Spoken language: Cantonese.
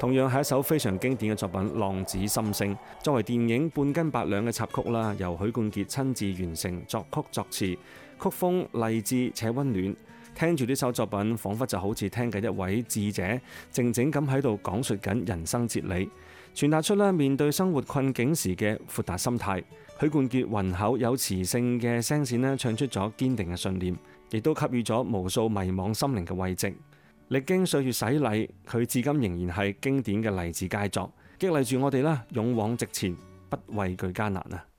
同樣係一首非常經典嘅作品《浪子心聲》，作為電影《半斤八兩》嘅插曲啦，由許冠傑親自完成作曲作詞，曲風勵志且溫暖。聽住呢首作品，彷彿就好似聽緊一位智者靜靜咁喺度講述緊人生哲理，傳達出咧面對生活困境時嘅豁達心態。許冠傑渾厚有磁性嘅聲線咧，唱出咗堅定嘅信念，亦都給予咗無數迷惘心靈嘅慰藉。歷經歲月洗禮，佢至今仍然係經典嘅勵志佳作，激勵住我哋啦，勇往直前，不畏懼艱難啊！